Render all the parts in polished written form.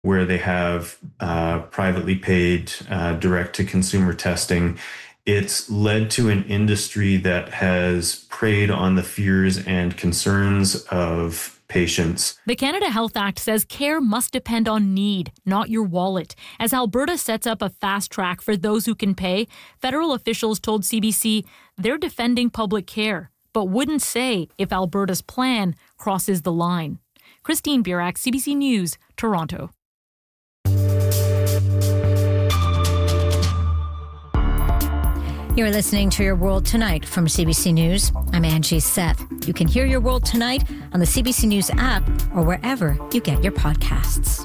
where they have privately paid direct-to-consumer testing. It's led to an industry that has preyed on the fears and concerns of patients. The Canada Health Act says care must depend on need, not your wallet. As Alberta sets up a fast track for those who can pay, federal officials told CBC they're defending public care, but wouldn't say if Alberta's plan crosses the line. Christine Burak, CBC News, Toronto. You're listening to Your World Tonight from CBC News. I'm Angie Seth. You can hear Your World Tonight on the CBC News app or wherever you get your podcasts.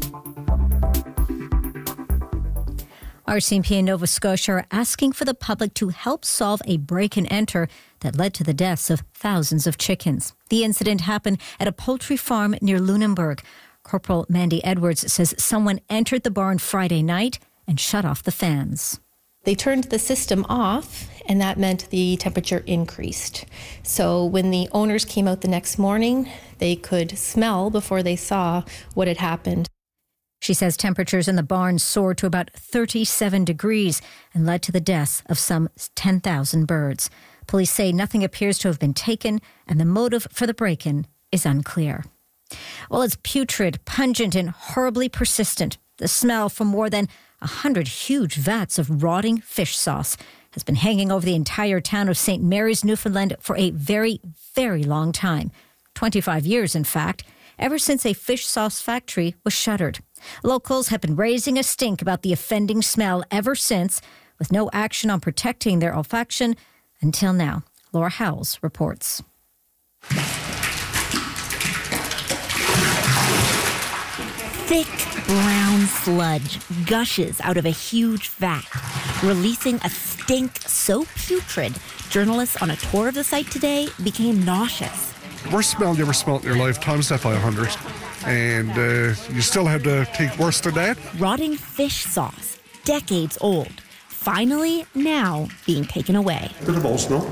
RCMP in Nova Scotia are asking for the public to help solve a break-and-enter that led to the deaths of thousands of chickens. The incident happened at a poultry farm near Lunenburg. Corporal Mandy Edwards says someone entered the barn Friday night and shut off the fans. They turned the system off, and that meant the temperature increased. So when the owners came out the next morning, they could smell before they saw what had happened. She says temperatures in the barn soared to about 37 degrees and led to the deaths of some 10,000 birds. Police say nothing appears to have been taken, and the motive for the break-in is unclear. Well, it's putrid, pungent, and horribly persistent. The smell from more than 100 huge vats of rotting fish sauce has been hanging over the entire town of St. Mary's, Newfoundland for a very, very long time. 25 years, in fact, ever since a fish sauce factory was shuttered. Locals have been raising a stink about the offending smell ever since, with no action on protecting their olfaction until now. Laura Howells reports. Thick brown sludge gushes out of a huge vat, releasing a stink so putrid, journalists on a tour of the site today became nauseous. Worst smell you ever smelled in your life, times that by 100. And you still have to take worse than that. Rotting fish sauce, decades old, finally now being taken away. A bit of old snow,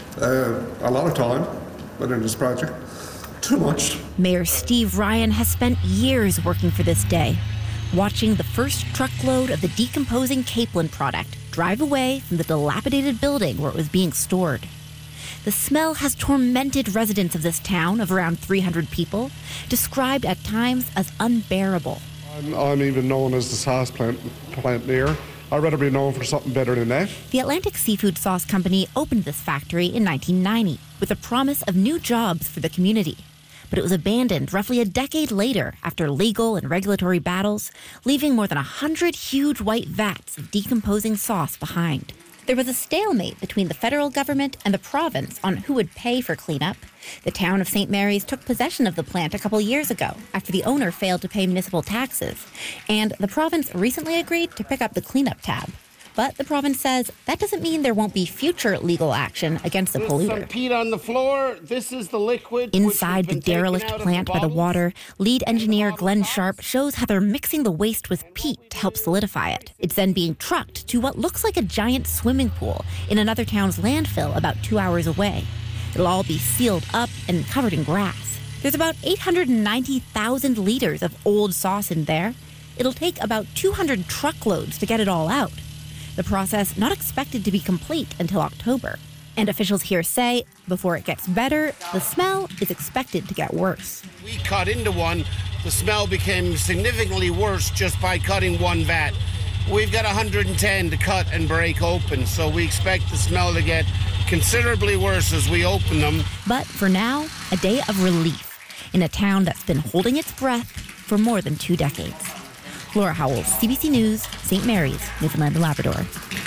a lot of time within this project. Too much. Mayor Steve Ryan has spent years working for this day, watching the first truckload of the decomposing Capelin product drive away from the dilapidated building where it was being stored. The smell has tormented residents of this town of around 300 people, described at times as unbearable. I'm even known as the sauce plant near. I'd rather be known for something better than that. The Atlantic Seafood Sauce Company opened this factory in 1990 with a promise of new jobs for the community. But it was abandoned roughly a decade later after legal and regulatory battles, leaving more than 100 huge white vats of decomposing sauce behind. There was a stalemate between the federal government and the province on who would pay for cleanup. The town of St. Mary's took possession of the plant a couple years ago after the owner failed to pay municipal taxes. And the province recently agreed to pick up the cleanup tab. But the province says that doesn't mean there won't be future legal action against the polluter. Some peat on the floor. This is the liquid. Inside the derelict plant by the water, lead engineer Glenn Sharp shows how they're mixing the waste with peat to help solidify it. It's then being trucked to what looks like a giant swimming pool in another town's landfill about 2 hours away. It'll all be sealed up and covered in grass. There's about 890,000 liters of old sauce in there. It'll take about 200 truckloads to get it all out. The process not expected to be complete until October. And officials here say, before it gets better, the smell is expected to get worse. We cut into one. The smell became significantly worse just by cutting one vat. We've got 110 to cut and break open, so we expect the smell to get considerably worse as we open them. But for now, a day of relief in a town that's been holding its breath for more than 2 decades. Laura Howells, CBC News, St. Mary's, Newfoundland and Labrador.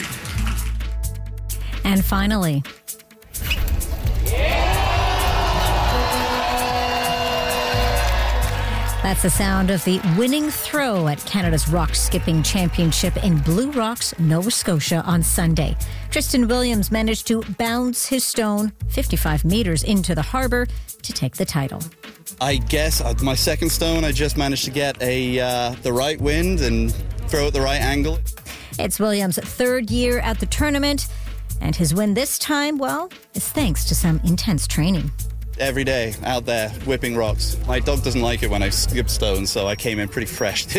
And finally, that's the sound of the winning throw at Canada's Rock Skipping Championship in Blue Rocks, Nova Scotia on Sunday. Tristan Williams managed to bounce his stone 55 meters into the harbour to take the title. I guess my second stone, I just managed to get the right wind and throw at the right angle. It's Williams' 3rd year at the tournament, and his win this time, well, is thanks to some intense training. every day out there whipping rocks. My dog doesn't like it when I skip stones, so I came in pretty fresh